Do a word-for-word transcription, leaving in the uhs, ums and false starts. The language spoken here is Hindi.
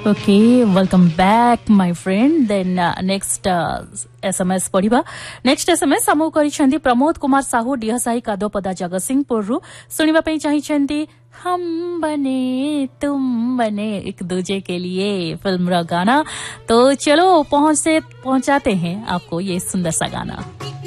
Okay, welcome back, my friend. Then uh, next uh, S M S पढ़िबा. Next S M S हमु करिसेंती प्रमोद कुमार साहू डिहसाई कादोपदा जगतसिंहपुर रु सुनिबा पई चाहिसेंती हम बने तुम बने एक दूजे के लिए फिल्म रा गाना. तो चलो पहुंच से पहुंचाते हैं आपको ये सुंदर सा गाना.